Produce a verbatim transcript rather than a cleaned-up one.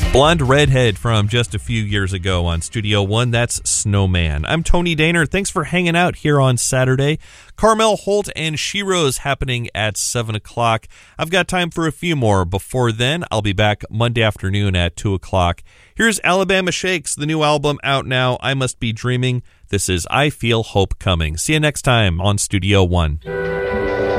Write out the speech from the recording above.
Blonde Redhead from just a few years ago on Studio One. That's Snowman. I'm Tony Daner. Thanks for hanging out here on Saturday. Carmel Holt and Sheroes happening at seven o'clock. I've got time for a few more. Before then, I'll be back Monday afternoon at two o'clock. Here's Alabama Shakes, the new album out now, I Must Be Dreaming. This is I Feel Hope Coming. See you next time on Studio One.